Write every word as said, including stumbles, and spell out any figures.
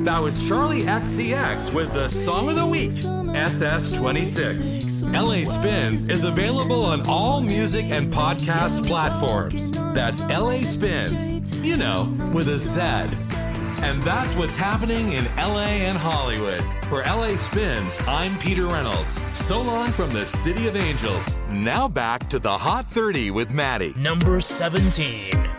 That was Charlie X C X with the Song of the Week, S S twenty-six. L A Spins is available on all music and podcast platforms. That's L A Spins, you know, with a Z. And that's what's happening in L A and Hollywood. For L A Spins, I'm Peter Reynolds. So long from the City of Angels. Now back to the Hot thirty with Maddie. Number seventeen.